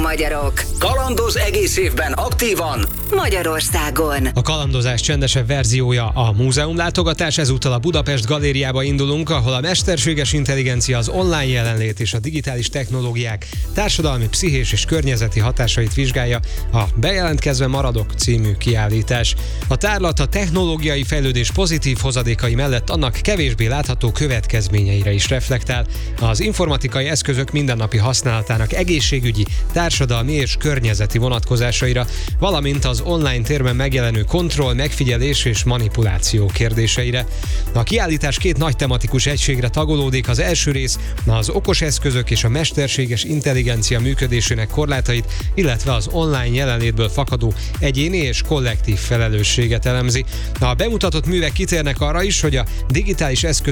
magyarok. Kalandoz egész évben aktívan Magyarországon. A kalandozás csendesebb verziója a múzeumlátogatás, ezúttal a Budapest Galériába indulunk, ahol a mesterséges intelligencia, az online jelenlét és a digitális technológiák társadalmi, pszichés és környezeti hatásait vizsgálja a Bejelentkezve maradok című kiállítás. A tárlat a technológiai fejlődés pozitív hozadékai mellett annak kevésbé látható következményeire is reflektál, az informatikai eszközök mindennapi használatának egészségügyi, társadalmi és környezeti vonatkozásaira, valamint az online térben megjelenő kontroll, megfigyelés és manipuláció kérdéseire. A kiállítás két nagy tematikus egységre tagolódik. Az első rész az okos eszközök és a mesterséges intelligencia működésének korlátait, illetve az online jelenlétből fakadó egyéni és kollektív felelősséget elemzi. A bemutatott művek kitérnek arra is, hogy a digitális eszközök